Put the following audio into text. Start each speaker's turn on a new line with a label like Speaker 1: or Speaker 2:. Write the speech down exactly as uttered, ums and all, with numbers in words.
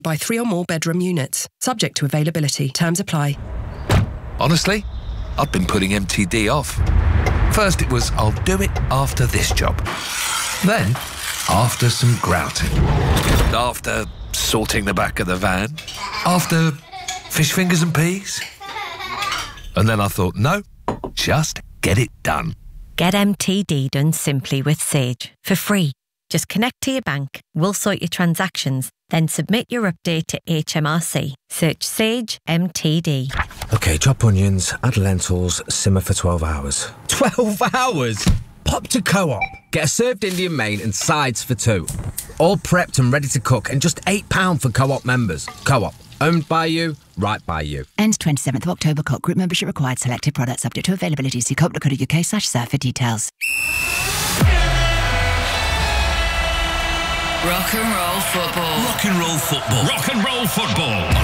Speaker 1: Buy three or more bedroom units. Subject to availability. Terms apply.
Speaker 2: Honestly, I've been putting M T D off. First it was, I'll do it after this job. Then, after some grouting. After sorting the back of the van. After fish fingers and peas. And then I thought, no, just get it done.
Speaker 3: Get M T D done simply with Sage, for free. Just connect to your bank, we'll sort your transactions, then submit your update to H M R C. Search Sage M T D.
Speaker 4: OK, chop onions, add lentils, simmer for twelve hours.
Speaker 5: twelve hours? Pop to Co-op. Get a served Indian main and sides for two. All prepped and ready to cook and just eight pounds for Co-op members. Co-op. Owned by you, right by you.
Speaker 6: Ends twenty-seventh of October. Co-op group membership required. Selected products subject to availability. See co op dot co dot uk slash surf for details.
Speaker 7: Rock and roll football.
Speaker 8: Rock and roll football. Rock and roll football.